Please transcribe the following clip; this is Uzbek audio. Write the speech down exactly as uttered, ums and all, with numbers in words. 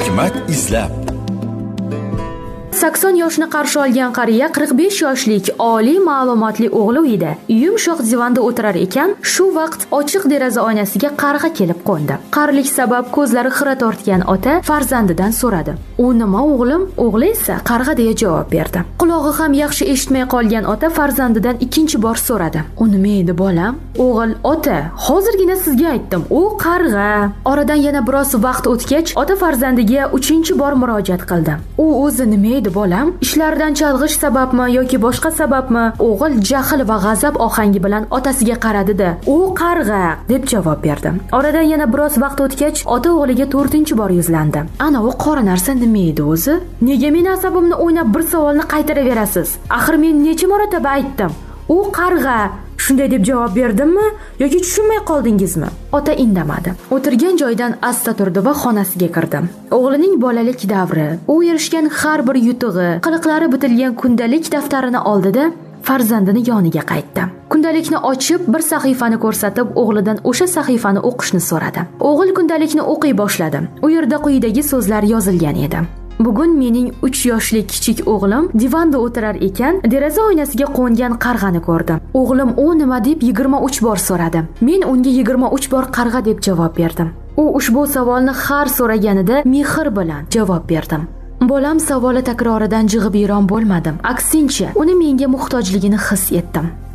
Hikmat izlab. sakson yoshni qarshi olgan qariya qirq besh yoshlik oliy ma'lumotli o'g'li uyida yumshoq divanda o'tirar ekan, shu vaqt ochiq deraza oynasiga qarg'a kelib qo'ndi. Qarilik sabab ko'zlari xira tortgan ota farzandidan so'radi. "U nima o'g'lim?" O'g'li esa qarg'a deya javob berdi. Qulog'i ham yaxshi eshitmay qolgan ota farzandidan ikkinchi bor so'radi. "U nima edi bolam?" O'g'il: "Ota, hozirgina sizga aytdim, u qarg'a." Oradan yana biroz vaqt o'tgach, ota farzandiga uchinchi bor murojaat qildi. "U o'zi nima edi bolam? Ishlaridan chalg'ish sababmi yoki boshqa sababmi?" O'g'il jahl va g'azab ohangi bilan otasiga qaradi-da, "U qarg'a" deb javob berdi. Oradan yana biroz vaqt o'tgach, ota o'g'liga to'rtinchi bor yuzlandi. "Ana u qora narsa nima edi o'zi? Nega meni asabimni o'ynab bir savolni qaytaraverasiz? Axir men necha marotaba aytdim? U qarg'a." Shunday deb javob berdimmi yoki tushunmay qoldingizmi? Ota indamadi. O'tirgan joyidan asta turdi va xonasiga kirdi. O'g'lining bolalik davri, u erishgan har bir yutug'i, qiliqlari bitilgan kundalik daftarini oldida farzandini yoniga qaytdi. Kundalikni ochib, bir sahifani ko'rsatib, o'g'lidan o'sha sahifani o'qishni so'radi. O'g'il kundalikni o'qiy boshladi. U yerda quyidagi so'zlar yozilgan edi. "Bugun mening uch yoshli kichik o'g'lim divanda o'tirar ekan, deraza oynasiga qo'ngan qarg'ani ko'rdi. O'g'lim u nima deb yigirma uch bor so'radi. Men unga yigirma uch bor qarg'a deb javob berdim. U ushbu savolni har so'raganida mehr bilan javob berdim. Bolam savoli takroridan jig'ibiyron bo'lmadim. Aksincha, uni menga muhtojligini his etdim.